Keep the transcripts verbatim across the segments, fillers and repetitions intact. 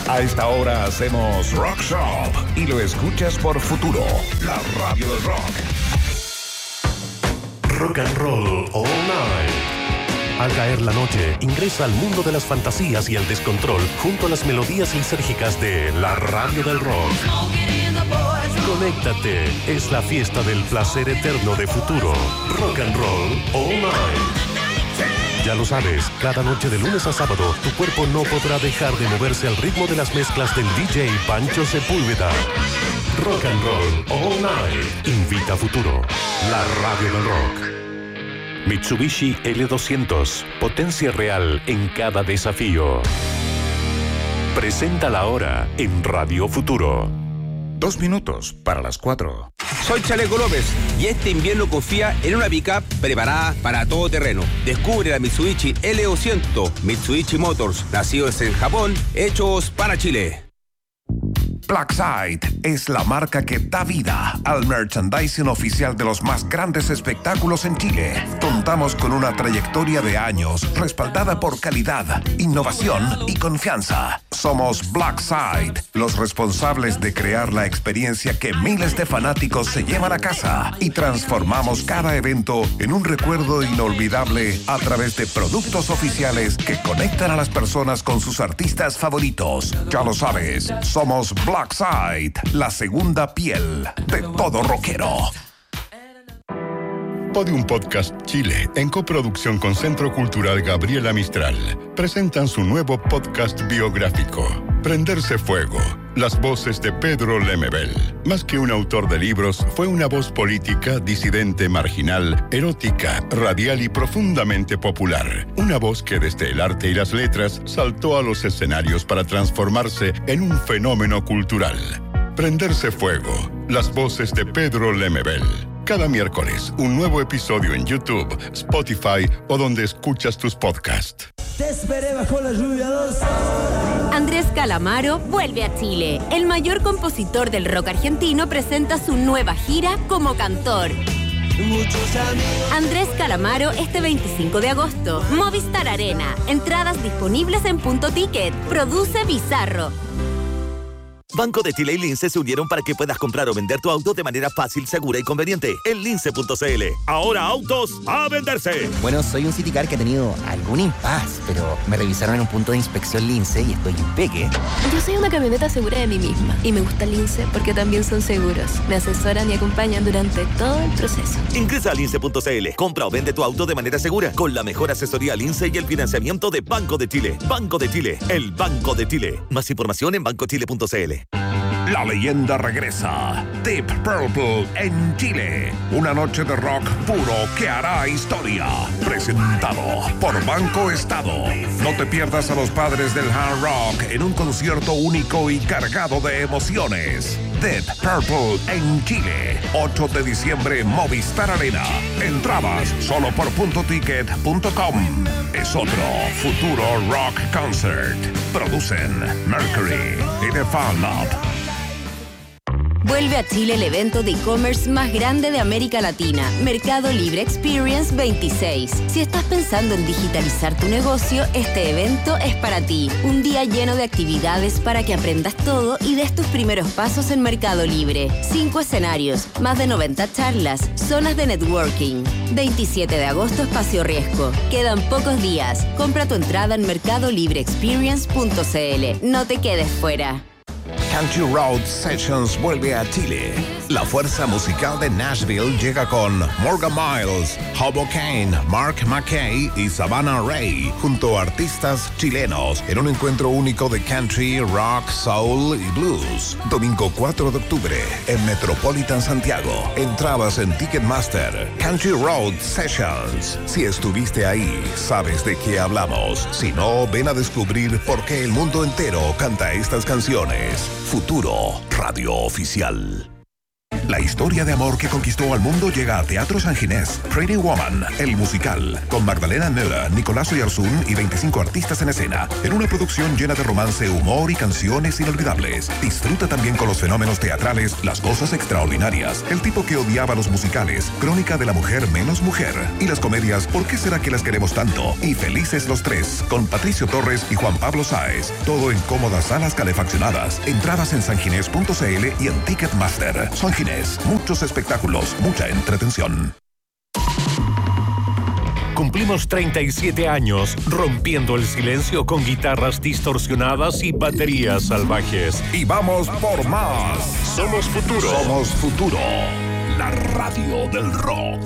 A esta hora hacemos Rock Shop y lo escuchas por Futuro, la radio del rock. Rock and Roll All Night. Al caer la noche, ingresa al mundo de las fantasías y el descontrol junto a las melodías lisérgicas de la radio del rock. Conéctate, es la fiesta del placer eterno de Futuro. Rock and Roll All Night. Ya lo sabes, cada noche de lunes a sábado, tu cuerpo no podrá dejar de moverse al ritmo de las mezclas del D J Pancho Sepúlveda. Rock and Roll All Night. Invita a Futuro, la radio del rock. Mitsubishi L doscientos, potencia real en cada desafío. Presenta la hora en Radio Futuro. Dos minutos para las cuatro. Soy Chaleco López y este invierno confía en una pick-up preparada para todo terreno. Descubre la Mitsubishi L doscientos, Mitsubishi Motors, nacidos en Japón, hechos para Chile. Blackside es la marca que da vida al merchandising oficial de los más grandes espectáculos en Chile. Contamos con una trayectoria de años respaldada por calidad, innovación y confianza. Somos Blackside, los responsables de crear la experiencia que miles de fanáticos se llevan a casa y transformamos cada evento en un recuerdo inolvidable a través de productos oficiales que conectan a las personas con sus artistas favoritos. Ya lo sabes, somos Blackside. Blackside, la segunda piel de todo rockero. Podium Podcast Chile, en coproducción con Centro Cultural Gabriela Mistral, presentan su nuevo podcast biográfico, Prenderse Fuego, las voces de Pedro Lemebel. Más que un autor de libros, fue una voz política, disidente, marginal, erótica, radial y profundamente popular. Una voz que desde el arte y las letras saltó a los escenarios para transformarse en un fenómeno cultural. Prenderse Fuego, las voces de Pedro Lemebel. Cada miércoles, un nuevo episodio en YouTube, Spotify o donde escuchas tus podcasts. Te esperé bajo la lluvia dos horas. Andrés Calamaro vuelve a Chile. El mayor compositor del rock argentino presenta su nueva gira como cantor. Andrés Calamaro este veinticinco de agosto. Movistar Arena. Entradas disponibles en Punto Ticket. Produce Bizarro. Banco de Chile y Lince se unieron para que puedas comprar o vender tu auto de manera fácil, segura y conveniente en lince punto c l. Ahora autos a venderse. Bueno, soy un Citicar que ha tenido algún impas, pero me revisaron en un punto de inspección Lince y estoy impeque. Yo soy una camioneta segura de mí misma y me gusta Lince porque también son seguros. Me asesoran y acompañan durante todo el proceso. Ingresa a lince punto c l. Compra o vende tu auto de manera segura con la mejor asesoría Lince y el financiamiento de Banco de Chile. Banco de Chile, el Banco de Chile. Más información en banco chile punto c l. La leyenda regresa. Deep Purple en Chile. Una noche de rock puro que hará historia. Presentado por Banco Estado. No te pierdas a los padres del hard rock en un concierto único y cargado de emociones. Deep Purple en Chile. ocho de diciembre, Movistar Arena. Entradas solo por punto ticket punto com. Es otro Futuro Rock Concert. Producen Mercury y The Fan Lab. Vuelve a Chile el evento de e-commerce más grande de América Latina, Mercado Libre Experience veintiséis. Si estás pensando en digitalizar tu negocio, este evento es para ti. Un día lleno de actividades para que aprendas todo y des tus primeros pasos en Mercado Libre. Cinco escenarios, más de noventa charlas, zonas de networking. veintisiete de agosto, Espacio Riesgo. Quedan pocos días. Compra tu entrada en mercado libre experience punto c l. No te quedes fuera. Country Road Sessions vuelve a Chile. La fuerza musical de Nashville llega con Morgan Miles, Hobo Kane, Mark McKay y Savannah Ray, junto a artistas chilenos, en un encuentro único de country, rock, soul y blues. Domingo cuatro de octubre, en Metropolitan Santiago. Entradas en Ticketmaster. Country Road Sessions. Si estuviste ahí, sabes de qué hablamos. Si no, ven a descubrir por qué el mundo entero canta estas canciones. Futuro Radio Oficial. La historia de amor que conquistó al mundo llega a Teatro San Ginés. Pretty Woman, el musical, con Magdalena Müller, Nicolás Oyarzún y veinticinco artistas en escena, en una producción llena de romance, humor y canciones inolvidables. Disfruta también con los fenómenos teatrales, las cosas extraordinarias, el tipo que odiaba los musicales, Crónica de la mujer menos mujer, y las comedias ¿Por qué será que las queremos tanto? Y Felices los tres, con Patricio Torres y Juan Pablo Sáez. Todo en cómodas salas calefaccionadas. Entradas en sanginés punto c l y en Ticketmaster. San Ginés, muchos espectáculos, mucha entretención. Cumplimos treinta y siete años rompiendo el silencio con guitarras distorsionadas y baterías salvajes. Y vamos por más. Somos Futuro. Somos Futuro, la radio del rock.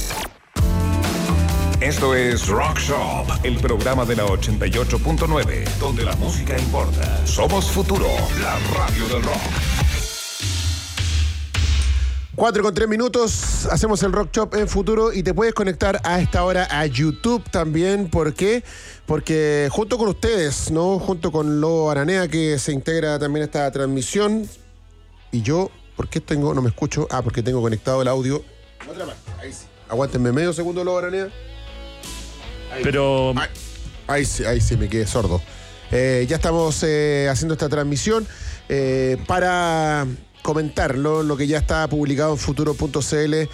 Esto es Rock Shop, el programa de la ochenta y ocho punto nueve, donde la música importa. Somos Futuro, la radio del rock. Cuatro con tres minutos, hacemos el Rock Shop en Futuro y te puedes conectar a esta hora a YouTube también. ¿Por qué? Porque junto con ustedes, ¿no? Junto con Lobo Aranea, que se integra también a esta transmisión. Y yo, ¿por qué tengo? No me escucho. Ah, porque tengo conectado el audio. Otra parte, ahí sí. Aguántenme medio segundo, Lobo Aranea. Ahí. Pero... Ahí, ahí sí, ahí sí, me quedé sordo. Eh, ya estamos eh, haciendo esta transmisión eh, para comentarlo, lo que ya está publicado en futuro punto c l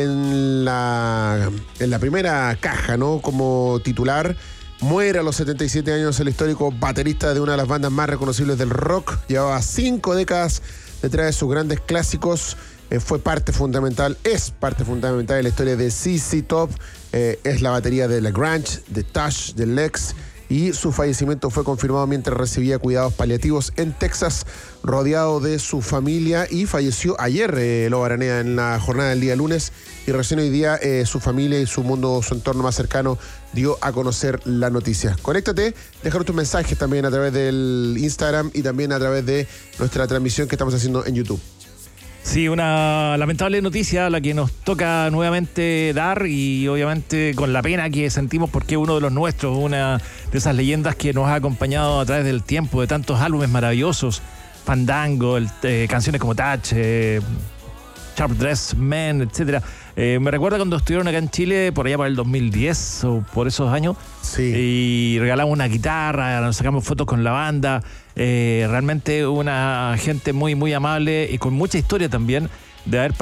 en la, en la primera caja, ¿no? Como titular, muere a los setenta y siete años el histórico baterista de una de las bandas más reconocibles del rock. Llevaba cinco décadas detrás de sus grandes clásicos. Eh, fue parte fundamental, es parte fundamental de la historia de Z Z Top. Eh, es la batería de La Grange, de Touch, de Lex, y su fallecimiento fue confirmado mientras recibía cuidados paliativos en Texas, rodeado de su familia, y falleció ayer, eh, Lobo Aranea, en la jornada del día lunes, y recién hoy día eh, su familia y su mundo, su entorno más cercano dio a conocer la noticia. Conéctate, dejar tus mensajes también a través del Instagram y también a través de nuestra transmisión que estamos haciendo en YouTube. Sí, una lamentable noticia la que nos toca nuevamente dar, y obviamente con la pena que sentimos porque es uno de los nuestros, una de esas leyendas que nos ha acompañado a través del tiempo, de tantos álbumes maravillosos, Fandango, el, eh, canciones como Touch, eh, Sharp Dressed Man, etcétera. Eh, me recuerda cuando estuvieron acá en Chile, por allá por el dos mil diez o por esos años, sí, y regalamos una guitarra, nos sacamos fotos con la banda. Eh, realmente una gente muy, muy amable y con mucha historia también, de haber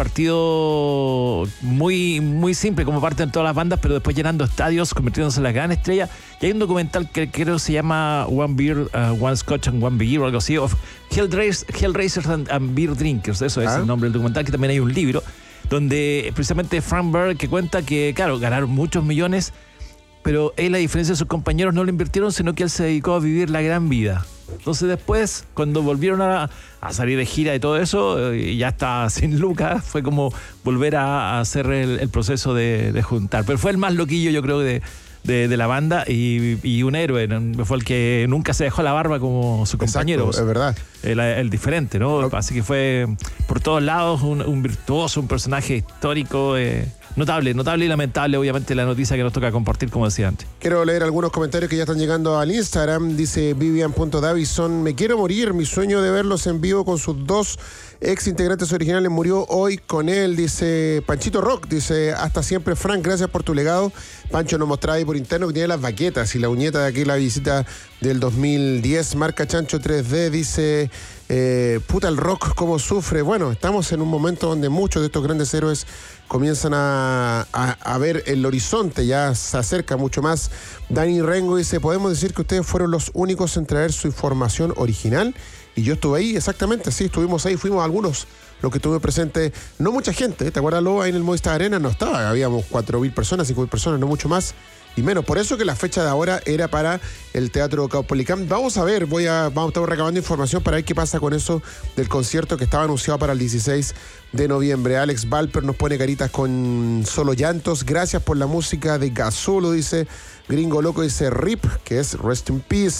partido muy, muy simple como parte de todas las bandas, pero después llenando estadios, convirtiéndose en la gran estrella. Y hay un documental que creo que se llama One Beer, uh, One Scotch and One Beer, o algo así, of Hellraisers, Hellraisers and, and Beer Drinkers. Eso es ¿Ah? el nombre del documental, que también hay un libro donde precisamente Frank Berg, que cuenta que, claro, ganaron muchos millones, pero él, a diferencia de sus compañeros, no lo invirtieron, sino que él se dedicó a vivir la gran vida. Entonces después, cuando volvieron a, a salir de gira y todo eso, eh, ya está sin lucas, fue como volver a, a hacer el, el proceso de, de juntar. Pero fue el más loquillo, yo creo, de, de, de la banda, y, y un héroe, ¿no? Fue el que nunca se dejó la barba como su compañero. Exacto, es verdad. El, el diferente, ¿no? no? Así que fue por todos lados un, un virtuoso, un personaje histórico, eh, notable, notable y lamentable, obviamente, la noticia que nos toca compartir, como decía antes. Quiero leer algunos comentarios que ya están llegando al Instagram. Dice Vivian punto Davison: me quiero morir, mi sueño de verlos en vivo con sus dos ex integrantes originales murió hoy con él. Dice Panchito Rock, dice: hasta siempre, Frank, gracias por tu legado. Pancho nos mostraba ahí por interno que tiene las baquetas y la uñeta de aquí, la visita del dos mil diez. Marca Chancho tres D dice: eh, puta, el rock cómo sufre. Bueno, estamos en un momento donde muchos de estos grandes héroes comienzan a, a, a ver el horizonte, ya se acerca mucho más. Dani Rengo dice: podemos decir que ustedes fueron los únicos en traer su información original. Y yo estuve ahí, exactamente, sí, estuvimos ahí, fuimos algunos los que estuve presente. No mucha gente, ¿te acuerdas, Loba? Ahí en el Movistar Arena no estaba, habíamos cuatro mil personas, cinco mil personas, no mucho más y menos. Por eso que la fecha de ahora era para el Teatro Caupolicán. Vamos a ver, voy a, vamos a estar recabando información para ver qué pasa con eso del concierto que estaba anunciado para el dieciséis de noviembre. Alex Valper nos pone caritas con solo llantos. Gracias por la música de Gasulo, dice. Gringo Loco dice R I P, que es Rest in Peace.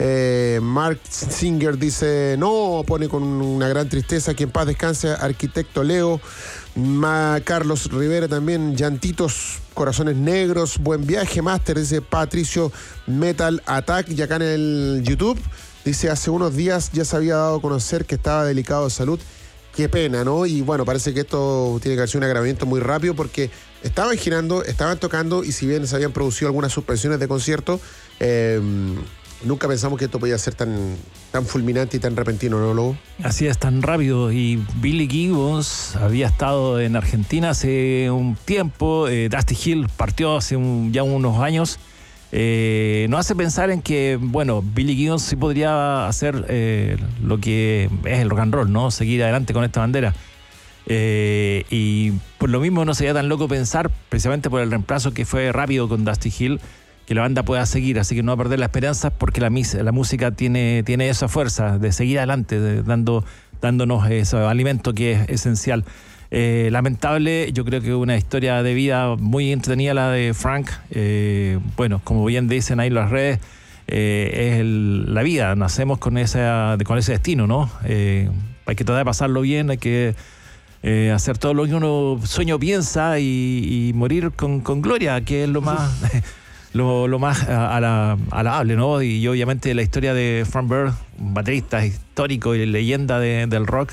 Eh, Mark Singer dice no, pone con una gran tristeza, que en paz descanse Arquitecto Leo. Ma Carlos Rivera también, llantitos, corazones negros, buen viaje, Master, dice Patricio Metal Attack. Y acá en el YouTube dice: hace unos días ya se había dado a conocer que estaba delicado de salud qué pena, ¿no? Y bueno, parece que esto tiene que haber sido un agravamiento muy rápido porque estaban girando, estaban tocando y si bien se habían producido algunas suspensiones de concierto, eh, nunca pensamos que esto podía ser tan, tan fulminante y tan repentino, ¿no, Lobo? Así es, tan rápido. Y Billy Gibbons había estado en Argentina hace un tiempo. Eh, Dusty Hill partió hace un, ya unos años. Eh, nos hace pensar en que, bueno, Billy Gibbons sí podría hacer eh, lo que es el rock and roll, ¿no? Seguir adelante con esta bandera. Eh, y por lo mismo no sería tan loco pensar, precisamente por el reemplazo que fue rápido con Dusty Hill, que la banda pueda seguir, así que no va a perder la esperanza porque la, la música tiene, tiene esa fuerza de seguir adelante, de, dando, dándonos ese alimento que es esencial. Eh, lamentable, yo creo que una historia de vida muy entretenida la de Frank. Eh, bueno, como bien dicen ahí las redes, eh, es el, la vida, nacemos con, esa, con ese destino, ¿no? Eh, hay que tratar de pasarlo bien, hay que eh, hacer todo lo que uno sueño piensa y, y morir con, con gloria, que es lo más... Lo, lo más alabable, ¿no? Y obviamente la historia de Frank Bird, un baterista histórico y leyenda de, del rock,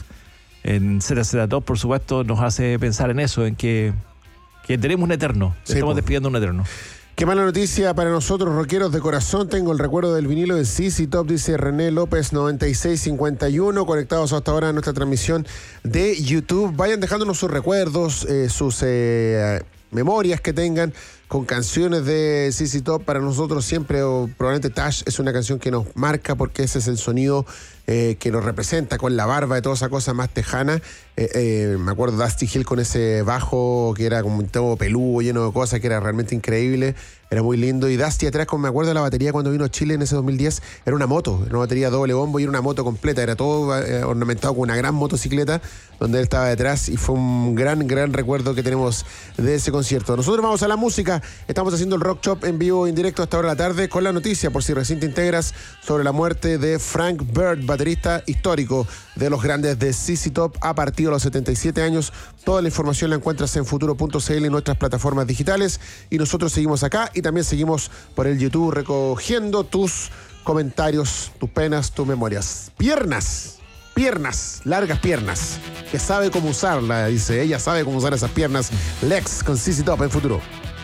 en Z Z Top, por supuesto, nos hace pensar en eso, en que, que tenemos un eterno, sí, estamos pues. despidiendo un eterno. Qué mala noticia para nosotros, rockeros de corazón. Tengo el recuerdo del vinilo de Z Z Top, dice René López noventa y seis cincuenta y uno, conectados hasta ahora a nuestra transmisión de YouTube. Vayan dejándonos sus recuerdos, eh, sus eh, memorias que tengan con canciones de Z Z Top. Para nosotros siempre, o probablemente Tash es una canción que nos marca porque ese es el sonido eh, que nos representa, con la barba y toda esa cosa más tejana. Eh, eh, me acuerdo de Dusty Hill con ese bajo que era como un todo peludo, lleno de cosas, que era realmente increíble. Era muy lindo. Y Dusty atrás, como me acuerdo de la batería cuando vino a Chile en ese dos mil diez, era una moto, era una batería doble bombo y era una moto completa. Era todo eh, ornamentado con una gran motocicleta donde él estaba detrás y fue un gran, gran recuerdo que tenemos de ese concierto. Nosotros vamos a la música. Estamos haciendo el Rock Shop en vivo, en directo hasta ahora de la tarde, con la noticia, por si recién te integras, sobre la muerte de Frank Bird, baterista histórico de los grandes de Z Z Top, a partir de los setenta y siete años. Toda la información la encuentras en futuro punto c l y nuestras plataformas digitales. Y nosotros seguimos acá y también seguimos por el YouTube recogiendo tus comentarios, tus penas, tus memorias. Piernas. Piernas, largas piernas, que sabe cómo usarla, dice ella, sabe cómo usar esas piernas. Lex con Z Z Top en futuro.